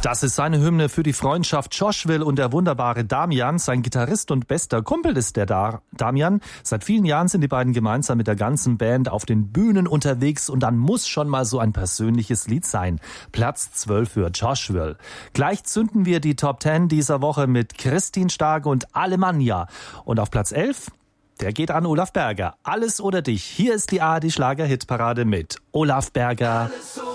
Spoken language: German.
Das ist seine Hymne für die Freundschaft. Joshville und der wunderbare Damian, sein Gitarrist und bester Kumpel ist der Damian. Seit vielen Jahren sind die beiden gemeinsam mit der ganzen Band auf den Bühnen unterwegs und dann muss schon mal so ein persönliches Lied sein. Platz 12 für Joshville. Gleich zünden wir die Top 10 dieser Woche mit Christine Starke und Alemannia. Und auf Platz 11, der geht an Olaf Berger. Alles oder dich. Hier ist die ARD Schlager-Hitparade mit Olaf Berger.